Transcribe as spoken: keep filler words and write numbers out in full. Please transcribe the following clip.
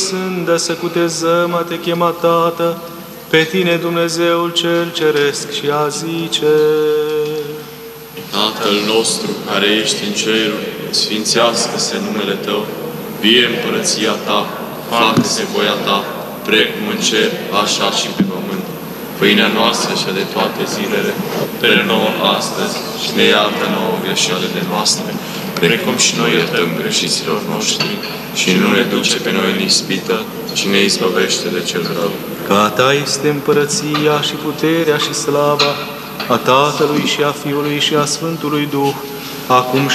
sânda să cutezăm a te chema Tată, pe tine Dumnezeul cel ceresc și a zice: Tatăl nostru care ești în ceruri, sfințească-se numele Tău, vie împărăția Ta, facă-se voia Ta, precum în cer, așa și pe pământ. Pâinea noastră și de toate zilele, dă-ne nouă astăzi și ne iartă nouă greșelile noastre, precum și noi iertăm greșiților noștri, și nu ne duce pe noi în ispită, ci ne izbăvește de cel rău. Că a Ta este împărăția și puterea și slava a Tatălui și a Fiului și a Sfântului Duh, acum